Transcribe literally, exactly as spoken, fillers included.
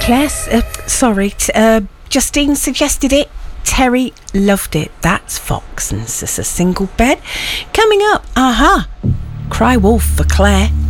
Claire, uh, sorry, t- uh, Justine suggested it. Terry loved it. That's Fox and it's a single bed. Coming up, aha, Cry Wolf for Claire.